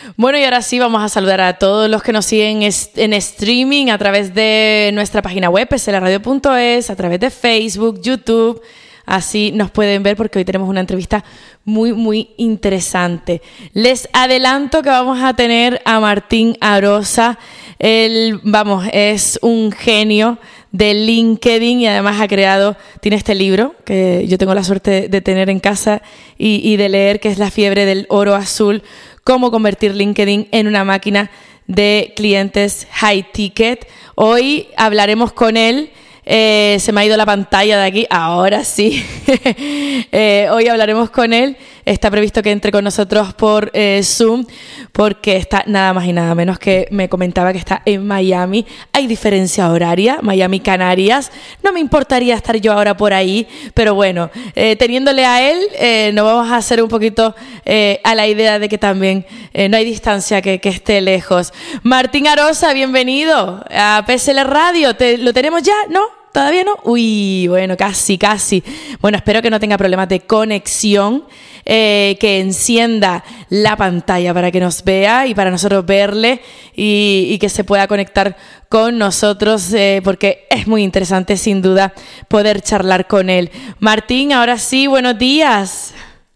Bueno, y ahora sí vamos a saludar a todos los que nos siguen en streaming a través de nuestra página web, slradio.es, a través de Facebook, YouTube. Así nos pueden ver porque hoy tenemos una entrevista muy, muy interesante. Les adelanto que vamos a tener a Martín Arosa. Él, es un genio de LinkedIn y además tiene este libro que yo tengo la suerte de tener en casa y de leer, que es La fiebre del oro azul, cómo convertir LinkedIn en una máquina de clientes high ticket. Hoy hablaremos con él. Se me ha ido la pantalla de aquí, ahora sí. Hoy hablaremos con él. Está previsto que entre con nosotros por Zoom, porque está nada más y nada menos que me comentaba que está en Miami. Hay diferencia horaria, Miami, Canarias. No me importaría estar yo ahora por ahí, pero bueno, teniéndole a él, nos vamos a hacer un poquito a la idea de que también no hay distancia que esté lejos. Martín Arosa, bienvenido a PSL Radio. ¿Lo tenemos ya? ¿No? ¿Todavía no? Uy, bueno, casi. Bueno, espero que no tenga problemas de conexión, que encienda la pantalla para que nos vea y para nosotros verle y que se pueda conectar con nosotros, porque es muy interesante, sin duda, poder charlar con él. Martín, ahora sí, buenos días.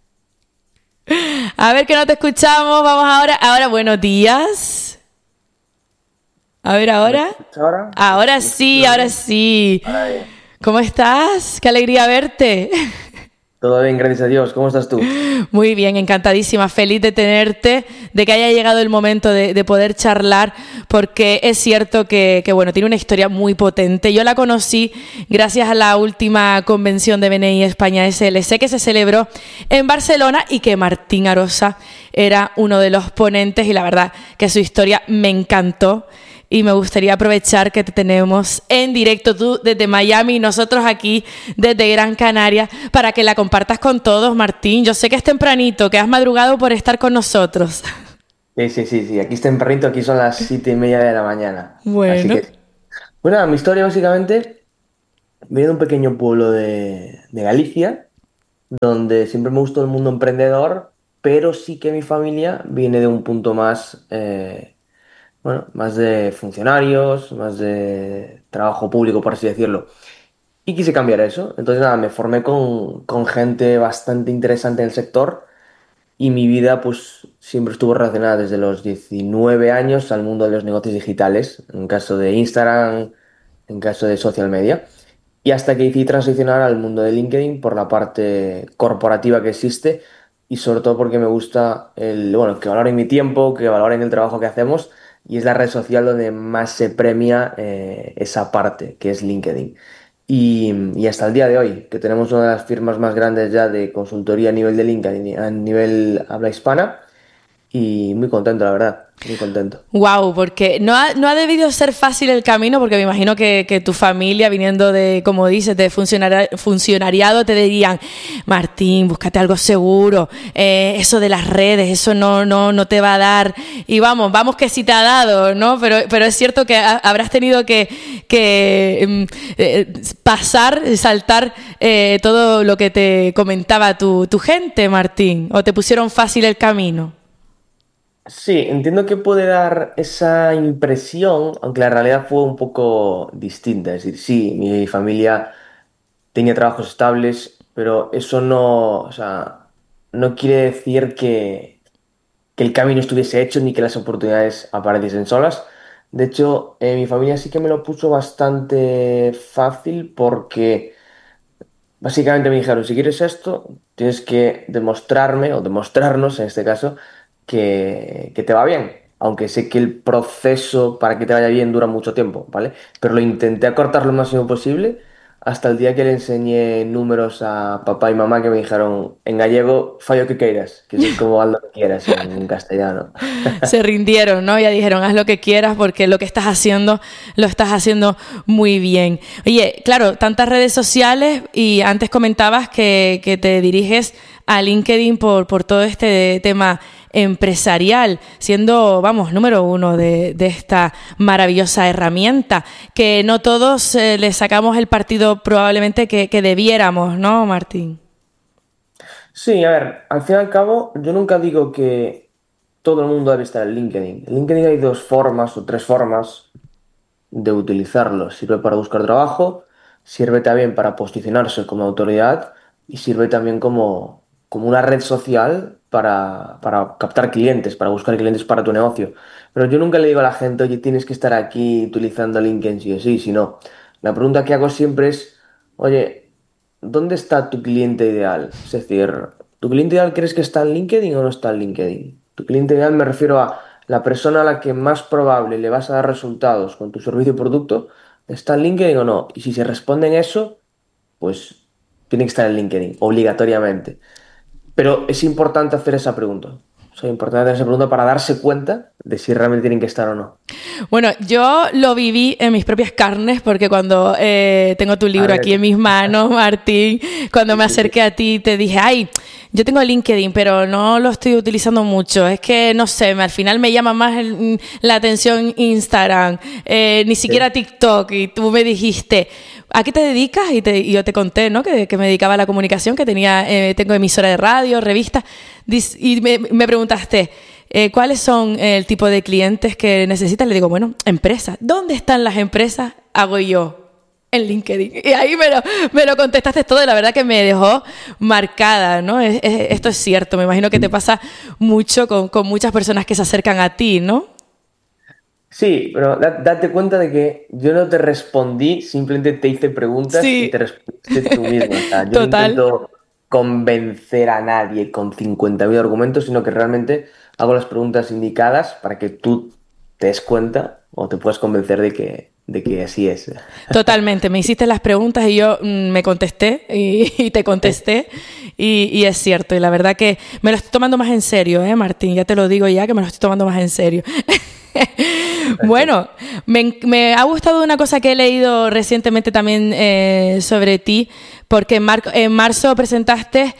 A ver que no te escuchamos, vamos ahora. Ahora, buenos días. A ver, ¿ahora? Ahora sí. ¿Cómo estás? Qué alegría verte. Todo bien, gracias a Dios. ¿Cómo estás tú? Muy bien, encantadísima, feliz de tenerte, de que haya llegado el momento de poder charlar, porque es cierto que tiene una historia muy potente. Yo la conocí gracias a la última convención de BNI España SLC que se celebró en Barcelona y que Martín Arosa era uno de los ponentes, y la verdad que su historia me encantó. Y me gustaría aprovechar que te tenemos en directo, tú desde Miami y nosotros aquí desde Gran Canaria, para que la compartas con todos, Martín. Yo sé que es tempranito, que has madrugado por estar con nosotros. Sí. Aquí es tempranito, aquí son las 7:30 de la mañana. Bueno. Así que, bueno, mi historia básicamente viene de un pequeño pueblo de Galicia, donde siempre me gustó el mundo emprendedor, pero sí que mi familia viene de un punto más... más de funcionarios, más de trabajo público, por así decirlo. Y quise cambiar eso. Entonces, nada, me formé con gente bastante interesante en el sector y mi vida, pues, siempre estuvo relacionada desde los 19 años al mundo de los negocios digitales, en caso de Instagram, en caso de social media. Y hasta que decidí transicionar al mundo de LinkedIn por la parte corporativa que existe y sobre todo porque me gusta que valoren mi tiempo, que valoren el trabajo que hacemos, y es la red social donde más se premia esa parte, que es LinkedIn. Y hasta el día de hoy, que tenemos una de las firmas más grandes ya de consultoría a nivel de LinkedIn, a nivel habla hispana, y muy contento, la verdad, muy contento. Wow, porque no ha debido ser fácil el camino, porque me imagino que tu familia, viniendo de, como dices, de funcionariado, te dirían: Martín, búscate algo seguro, eso de las redes, eso no te va a dar. Y vamos que sí te ha dado, ¿no? Pero es cierto que habrás tenido que saltar todo lo que te comentaba tu gente, Martín, o te pusieron fácil el camino. Sí, entiendo que puede dar esa impresión, aunque la realidad fue un poco distinta. Es decir, sí, mi familia tenía trabajos estables, pero eso no, o sea, no quiere decir que el camino estuviese hecho ni que las oportunidades apareciesen solas. De hecho, mi familia sí que me lo puso bastante fácil porque básicamente me dijeron: si quieres esto, tienes que demostrarme o demostrarnos, en este caso, que te va bien. Aunque sé que el proceso para que te vaya bien dura mucho tiempo, ¿vale? Pero lo intenté acortar lo máximo posible hasta el día que le enseñé números a papá y mamá, que me dijeron en gallego: fallo que queiras, que es como haz lo que quieras en castellano. Se rindieron, ¿no? Ya dijeron: haz lo que quieras, porque lo que estás haciendo, lo estás haciendo muy bien. Oye, claro, tantas redes sociales, y antes comentabas que te diriges a LinkedIn por todo este tema empresarial, siendo, número uno de esta maravillosa herramienta, que no todos le sacamos el partido probablemente que debiéramos, ¿no, Martín? Sí, a ver, al fin y al cabo, yo nunca digo todo el mundo debe estar en LinkedIn. En LinkedIn hay dos formas o tres formas de utilizarlo. Sirve para buscar trabajo, sirve también para posicionarse como autoridad y sirve también como una red social para captar clientes, para buscar clientes para tu negocio. Pero yo nunca le digo a la gente, oye, tienes que estar aquí utilizando LinkedIn sí o sí, sino la pregunta que hago siempre es, oye, ¿dónde está tu cliente ideal? Es decir, ¿tu cliente ideal crees que está en LinkedIn o no está en LinkedIn? Tu cliente ideal me refiero a la persona a la que más probable le vas a dar resultados con tu servicio o producto, ¿está en LinkedIn o no? Y si se responde en eso, pues tiene que estar en LinkedIn, obligatoriamente. Pero es importante hacer esa pregunta. O sea, es importante hacer esa pregunta para darse cuenta de si realmente tienen que estar o no. Bueno, yo lo viví en mis propias carnes porque cuando tengo tu A libro aquí en ver, mis manos, Martín, cuando sí, me sí, sí. acerqué a ti te dije, ay, yo tengo LinkedIn, pero no lo estoy utilizando mucho. Es que, no sé, al final me llama más la atención Instagram, ni siquiera Sí. TikTok. Y tú me dijiste, ¿a qué te dedicas? Y yo te conté, ¿no? Que me dedicaba a la comunicación, que tengo emisora de radio, revista. Y me preguntaste, ¿cuáles son el tipo de clientes que necesitas? Le digo, bueno, empresas. ¿Dónde están las empresas? Hago yo. En LinkedIn. Y ahí me lo contestaste todo y la verdad que me dejó marcada, ¿no? Esto es cierto, me imagino que te pasa mucho con muchas personas que se acercan a ti, ¿no? Sí, pero date cuenta de que yo no te respondí, simplemente te hice preguntas y Sí, te respondiste tú mismo. O sea, yo no total. intento convencer a nadie con 50.000 argumentos, sino que realmente hago las preguntas indicadas para que tú te des cuenta o te puedas convencer de que así es. Totalmente, me hiciste las preguntas y yo me contesté y te contesté y es cierto, y la verdad que me lo estoy tomando más en serio, Martín? Ya te lo digo ya que me lo estoy tomando más en serio. Perfecto. Bueno, me ha gustado una cosa que he leído recientemente también sobre ti, porque en marzo presentaste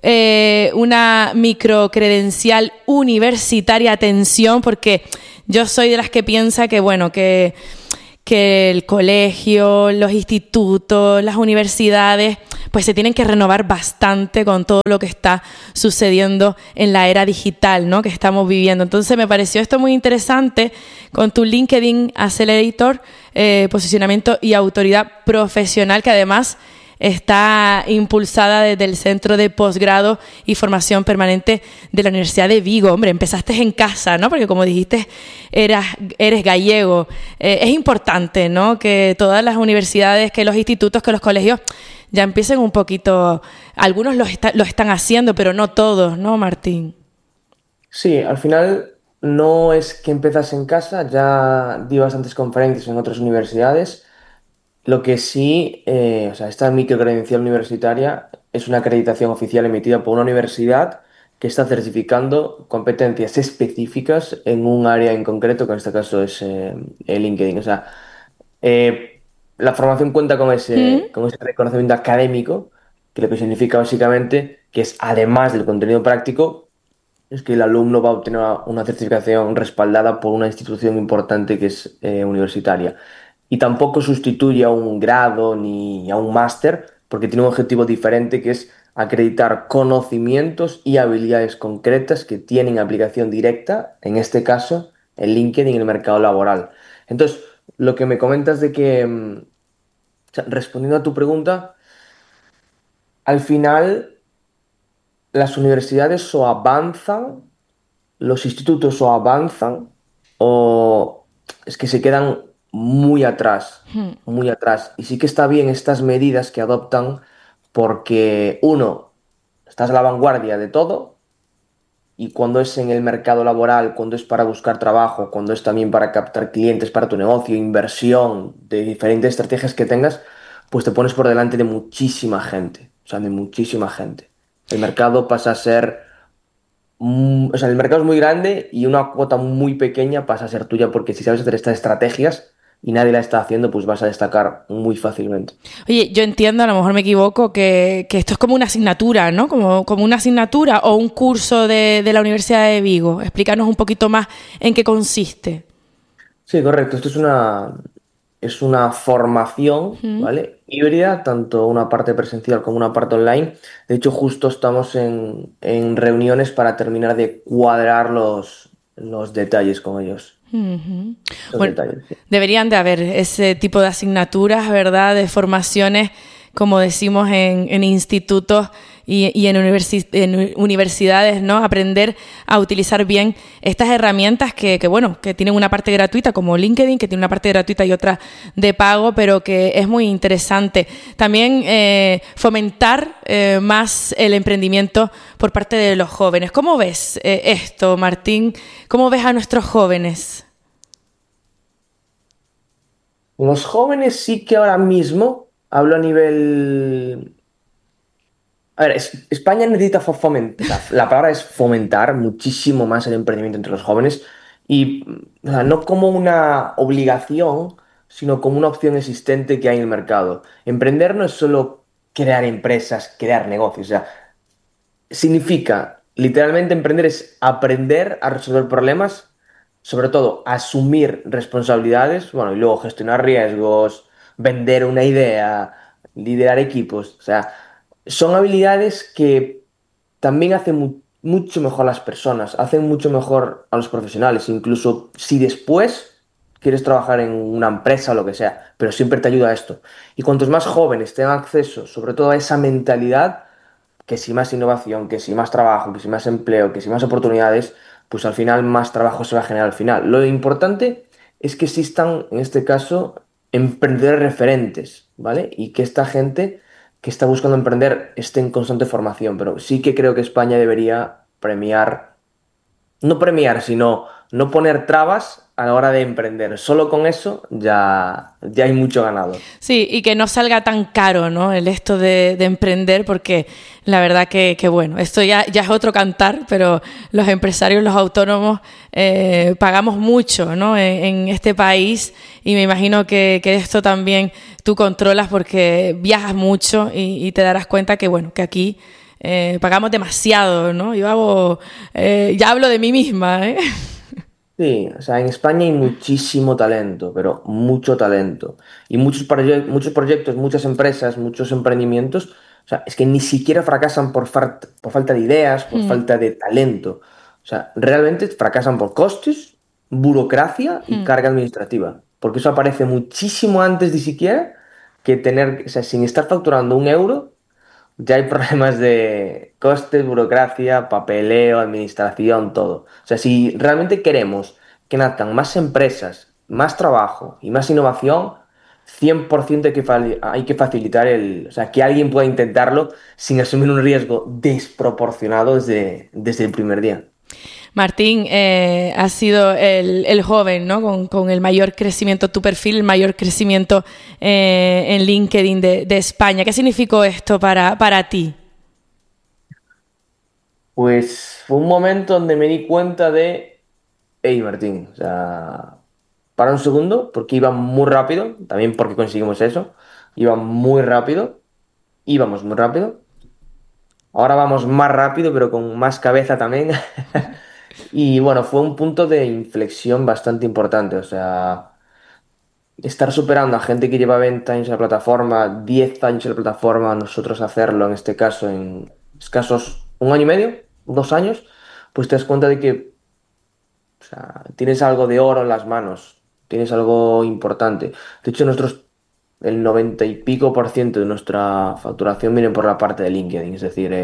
una microcredencial universitaria. Atención, porque yo soy de las que piensa que, bueno, que el colegio, los institutos, las universidades, pues se tienen que renovar bastante con todo lo que está sucediendo en la era digital, ¿no? Que estamos viviendo. Entonces me pareció esto muy interesante con tu LinkedIn Accelerator, posicionamiento y autoridad profesional, que además está impulsada desde el Centro de Posgrado y Formación Permanente de la Universidad de Vigo. Hombre, empezaste en casa, ¿no? Porque como dijiste, eres gallego. Es importante, ¿no? Que todas las universidades, que los institutos, que los colegios ya empiecen un poquito. Algunos lo están haciendo, pero no todos, ¿no, Martín? Sí, al final no es que empezas en casa, ya di bastantes conferencias en otras universidades. Lo que sí, o sea, esta microcredencial universitaria es una acreditación oficial emitida por una universidad que está certificando competencias específicas en un área en concreto, que en este caso es el LinkedIn. O sea, la formación cuenta con ¿Mm? ese reconocimiento académico, que lo que significa básicamente que es, además del contenido práctico, es que el alumno va a obtener una certificación respaldada por una institución importante que es universitaria. Y tampoco sustituye a un grado ni a un máster, porque tiene un objetivo diferente que es acreditar conocimientos y habilidades concretas que tienen aplicación directa, en este caso, en LinkedIn en el mercado laboral. Entonces, lo que me comentas de que, o sea, respondiendo a tu pregunta, al final las universidades o avanzan, los institutos o avanzan o es que se quedan muy atrás, muy atrás. Y sí que está bien estas medidas que adoptan porque, uno, estás a la vanguardia de todo y cuando es en el mercado laboral, cuando es para buscar trabajo, cuando es también para captar clientes para tu negocio, inversión, de diferentes estrategias que tengas, pues te pones por delante de muchísima gente, o sea, de muchísima gente. El mercado pasa a ser o sea, el mercado es muy grande y una cuota muy pequeña pasa a ser tuya porque si sabes hacer estas estrategias y nadie la está haciendo, pues vas a destacar muy fácilmente. Oye, yo entiendo, a lo mejor me equivoco, que esto es como una asignatura, ¿no? Como una asignatura o un curso de la Universidad de Vigo. Explícanos un poquito más en qué consiste. Sí, correcto. Esto es una formación, ¿Mm? ¿vale? Híbrida, tanto una parte presencial como una parte online. De hecho, justo estamos en reuniones para terminar de cuadrar los detalles con ellos. Ujú. Los Bueno, detalles, sí. deberían de haber ese tipo de asignaturas, ¿verdad? De formaciones, como decimos, en institutos y en universidades, ¿no? Aprender a utilizar bien estas herramientas bueno, que tienen una parte gratuita, como LinkedIn, que tiene una parte gratuita y otra de pago, pero que es muy interesante. También fomentar más el emprendimiento por parte de los jóvenes. ¿Cómo ves esto, Martín? ¿Cómo ves a nuestros jóvenes? Los jóvenes sí que ahora mismo, hablo a nivel. A ver, España necesita fomentar, o sea, la palabra es fomentar muchísimo más el emprendimiento entre los jóvenes y o sea, no como una obligación, sino como una opción existente que hay en el mercado. Emprender no es solo crear empresas, crear negocios, o sea, significa, literalmente, emprender es aprender a resolver problemas, sobre todo asumir responsabilidades, bueno, y luego gestionar riesgos, vender una idea, liderar equipos. O sea, son habilidades que también hacen mucho mejor a las personas, hacen mucho mejor a los profesionales, incluso si después quieres trabajar en una empresa o lo que sea, pero siempre te ayuda a esto. Y cuantos más jóvenes tengan acceso, sobre todo a esa mentalidad, que si más innovación, que si más trabajo, que si más empleo, que si más oportunidades, pues al final más trabajo se va a generar al final. Lo importante es que existan, en este caso, emprendedores referentes, ¿vale? Y que esta gente que está buscando emprender esté en constante formación, pero sí que creo que España debería premiar, no premiar, sino no poner trabas a la hora de emprender. Solo con eso ya hay mucho ganado. Sí, y que no salga tan caro, ¿no? El esto de emprender, porque la verdad que bueno, esto ya es otro cantar, pero los empresarios, los autónomos, pagamos mucho, ¿no? En este país, y me imagino que esto también tú controlas porque viajas mucho y te darás cuenta que, bueno, que aquí pagamos demasiado, ¿no? Ya hablo de mí misma, ¿eh? Sí, o sea, en España hay muchísimo talento, pero mucho talento. Y muchos proyectos, muchas empresas, muchos emprendimientos, o sea, es que ni siquiera fracasan por falta de ideas, por Hmm, falta de talento. O sea, realmente fracasan por costes, burocracia y hmm. carga administrativa. Porque eso aparece muchísimo antes de siquiera que tener, o sea, sin estar facturando un euro, ya hay problemas de costes, burocracia, papeleo, administración, todo. O sea, si realmente queremos que nazcan más empresas, más trabajo y más innovación, 100% hay que facilitar o sea, que alguien pueda intentarlo sin asumir un riesgo desproporcionado desde el primer día. Martín, has sido el joven, ¿no? Con el mayor crecimiento, tu perfil, el mayor crecimiento en LinkedIn de España. ¿Qué significó esto para ti? Pues fue un momento donde me di cuenta de, hey Martín, o sea, para un segundo, porque iba muy rápido, también porque conseguimos eso, iba muy rápido, íbamos muy rápido, ahora vamos más rápido, pero con más cabeza también. Y bueno, fue un punto de inflexión bastante importante, o sea, estar superando a gente que lleva 20 años en la plataforma, 10 años en la plataforma, nosotros hacerlo en este caso en escasos un año y medio, 2 años, pues te das cuenta de que, o sea, tienes algo de oro en las manos, tienes algo importante. De hecho, el 90 y pico por ciento de nuestra facturación viene por la parte de LinkedIn, es decir,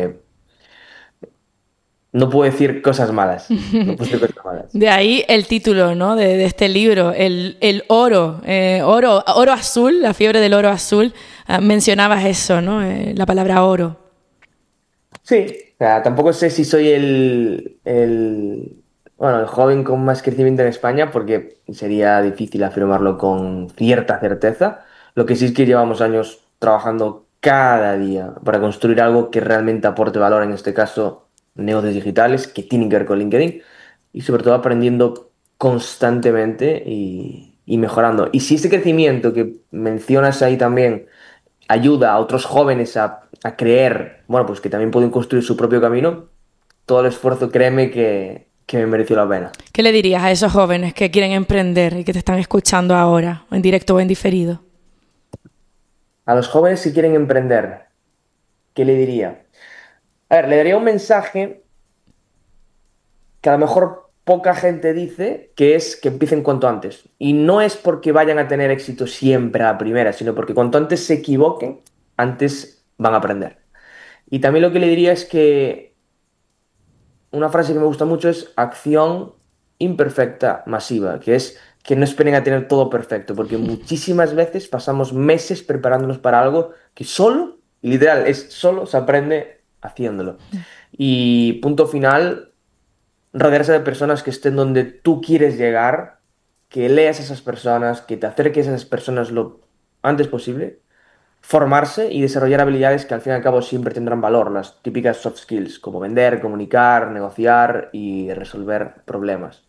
no puedo decir cosas malas, no puedo decir cosas malas. De ahí el título, ¿no? De este libro, el oro, oro azul, la fiebre del oro azul. Mencionabas eso, ¿no? La palabra oro. Sí, o sea, tampoco sé si soy bueno, el joven con más crecimiento en España, porque sería difícil afirmarlo con cierta certeza. Lo que sí es que llevamos años trabajando cada día para construir algo que realmente aporte valor, en este caso, negocios digitales que tienen que ver con LinkedIn y sobre todo aprendiendo constantemente y mejorando. Y si ese crecimiento que mencionas ahí también ayuda a otros jóvenes a creer, bueno, pues que también pueden construir su propio camino, todo el esfuerzo, créeme que me mereció la pena. ¿Qué le dirías a esos jóvenes que quieren emprender y que te están escuchando ahora, en directo o en diferido? A los jóvenes que quieren emprender, ¿qué le diría? A ver, le daría un mensaje que a lo mejor poca gente dice, que es que empiecen cuanto antes. Y no es porque vayan a tener éxito siempre a la primera, sino porque cuanto antes se equivoquen, antes van a aprender. Y también lo que le diría es que una frase que me gusta mucho es acción imperfecta masiva, que es que no esperen a tener todo perfecto, porque muchísimas veces pasamos meses preparándonos para algo que solo, literal, es solo se aprende haciéndolo. Y punto final, rodearse de personas que estén donde tú quieres llegar, que leas a esas personas, que te acerques a esas personas lo antes posible, formarse y desarrollar habilidades que al fin y al cabo siempre tendrán valor, las típicas soft skills, como vender, comunicar, negociar y resolver problemas.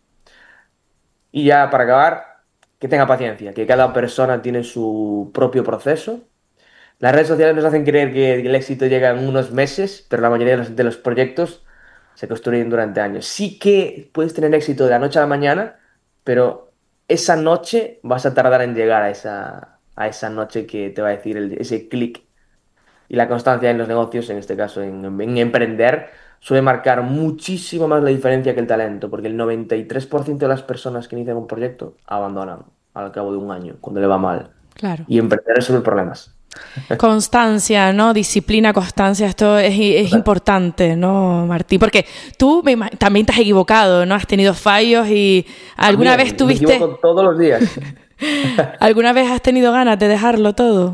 Y ya para acabar, que tenga paciencia, que cada persona tiene su propio proceso. Las redes sociales nos hacen creer que el éxito llega en unos meses, pero la mayoría de los proyectos se construyen durante años. Sí que puedes tener éxito de la noche a la mañana, pero esa noche vas a tardar en llegar a esa noche que te va a decir ese clic. Y la constancia en los negocios, en este caso en emprender, suele marcar muchísimo más la diferencia que el talento, porque el 93% de las personas que inician un proyecto abandonan al cabo de un año, cuando le va mal. Claro. Y emprender resuelve problemas. Constancia, ¿no? Disciplina, constancia, esto es importante, ¿no, Martí? Porque tú también te has equivocado, ¿no? Has tenido fallos y alguna También, vez me tuviste... equivoco todos los días. ¿Alguna vez has tenido ganas de dejarlo todo?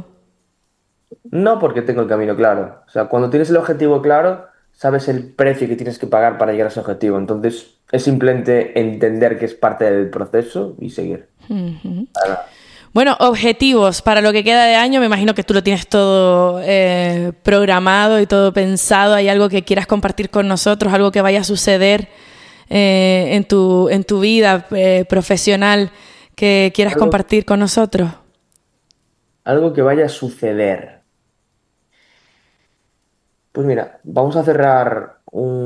No porque tengo el camino claro. O sea, cuando tienes el objetivo claro, sabes el precio que tienes que pagar para llegar a ese objetivo. Entonces, es simplemente entender que es parte del proceso y seguir. Ujú. Nada. Bueno, objetivos para lo que queda de año, me imagino que tú lo tienes todo programado y todo pensado. ¿Hay algo que quieras compartir con nosotros, algo que vaya a suceder en tu vida profesional que quieras Algo, compartir con nosotros? algo que vaya a suceder. Pues mira, vamos a cerrar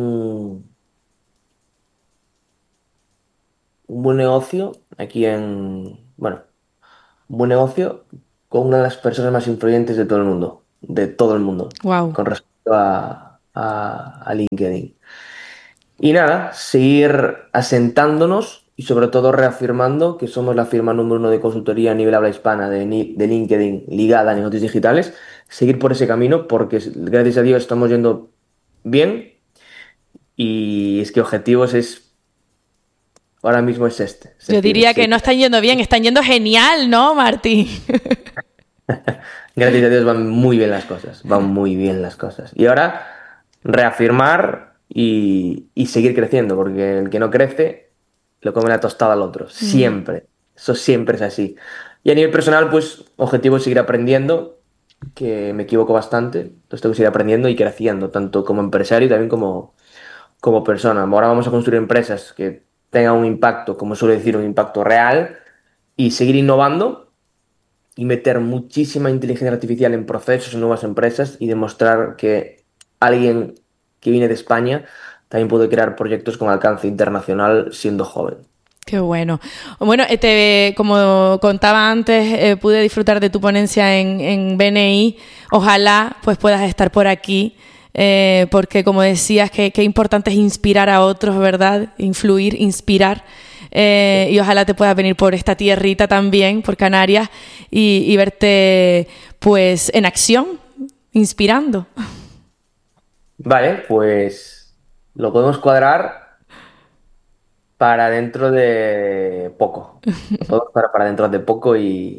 un buen negocio aquí bueno, un buen negocio con una de las personas más influyentes de todo el mundo, Wow. con respecto a LinkedIn. Y nada, seguir asentándonos y sobre todo reafirmando que somos la firma número 1 de consultoría a nivel habla hispana de LinkedIn ligada a negocios digitales. Seguir por ese camino porque gracias a Dios estamos yendo bien y es que objetivos ahora mismo es este. Es Yo decir, diría que no están yendo bien, están yendo genial, ¿no, Martí? gracias a Dios van muy bien las cosas, van muy bien las cosas. Y ahora reafirmar y seguir creciendo, porque el que no crece lo come la tostada al otro, Mm. siempre. Eso siempre es así. Y a nivel personal, pues objetivo es seguir aprendiendo, que me equivoco bastante, entonces tengo que seguir aprendiendo y creciendo, tanto como empresario y también como persona. Ahora vamos a construir empresas que tengan un impacto, como suele decir, un impacto real y seguir innovando y meter muchísima inteligencia artificial en procesos, en nuevas empresas y demostrar que alguien que viene de España también puede crear proyectos con alcance internacional siendo joven. Qué bueno. Bueno, como contaba antes, pude disfrutar de tu ponencia en BNI. Ojalá pues puedas estar por aquí, porque como decías, qué importante es inspirar a otros, ¿verdad? Influir, inspirar. Y ojalá te puedas venir por esta tierrita también, por Canarias, y verte pues en acción, inspirando. Vale, pues lo podemos cuadrar para dentro de poco. Lo podemos cuadrar para dentro de poco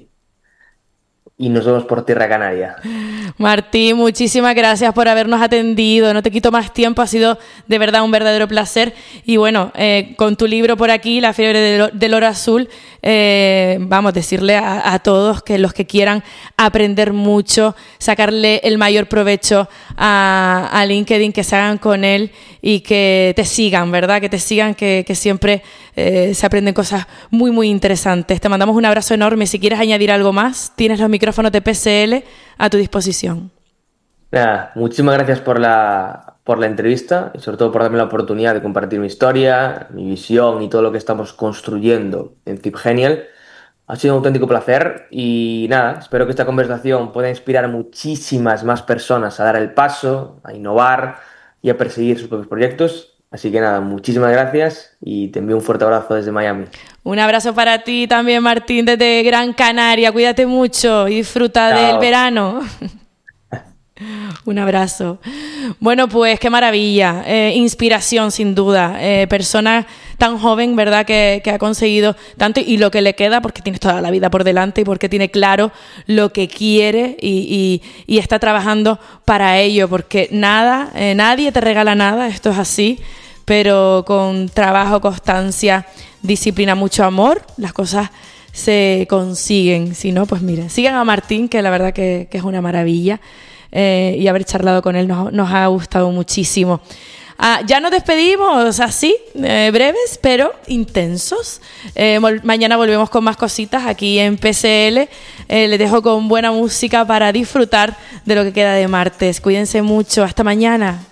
y nos vemos por Tierra Canaria. Martí, muchísimas gracias por habernos atendido. No te quito más tiempo, ha sido de verdad un verdadero placer. Y bueno, con tu libro por aquí, La fiebre del oro azul, vamos a decirle a todos que los que quieran aprender mucho, sacarle el mayor provecho a LinkedIn, que se hagan con él y que te sigan, ¿verdad? Que te sigan, que siempre se aprenden cosas muy, muy interesantes. Te mandamos un abrazo enorme. Si quieres añadir algo más, tienes los micrófonos de PSL a tu disposición. Nada, muchísimas gracias por la entrevista y sobre todo por darme la oportunidad de compartir mi historia, mi visión y todo lo que estamos construyendo en Zip Genial. Ha sido un auténtico placer y nada, espero que esta conversación pueda inspirar a muchísimas más personas a dar el paso, a innovar y a perseguir sus propios proyectos. Así que nada, muchísimas gracias y te envío un fuerte abrazo desde Miami. Un abrazo para ti también, Martín, desde Gran Canaria. Cuídate mucho y disfruta del Chao. verano. Un abrazo. Bueno, pues qué maravilla. Inspiración, sin duda. Persona tan joven, ¿verdad? Que ha conseguido tanto y lo que le queda, porque tiene toda la vida por delante y porque tiene claro lo que quiere y está trabajando para ello, porque nadie te regala nada, esto es así, pero con trabajo, constancia, disciplina, mucho amor, las cosas se consiguen. Si no, pues miren, sigan a Martín, que la verdad que es una maravilla. Y haber charlado con él nos ha gustado muchísimo. Ya nos despedimos así, breves pero intensos. Mañana volvemos con más cositas aquí en PSL. Les dejo con buena música para disfrutar de lo que queda de martes. Cuídense mucho, hasta mañana.